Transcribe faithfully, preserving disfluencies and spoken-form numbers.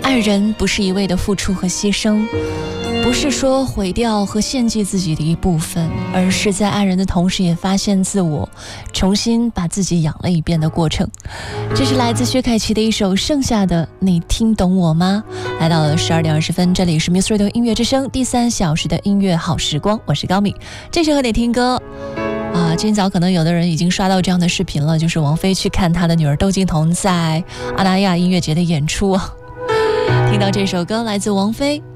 爱人不是一味的付出和牺牲，不是说毁掉和献祭自己的一部分，而是在爱人的同时也发现自我，重新把自己养了一遍的过程。这是来自薛凯琪的一首《剩下的你听懂我吗》。来到了十二点二十分，这里是 Music Radio 音乐之声第三小时的音乐好时光，我是高敏。这时和你听歌啊，今早可能有的人已经刷到这样的视频了，就是王菲去看她的女儿窦靖童在阿那亚音乐节的演出。听到这首歌来自王菲，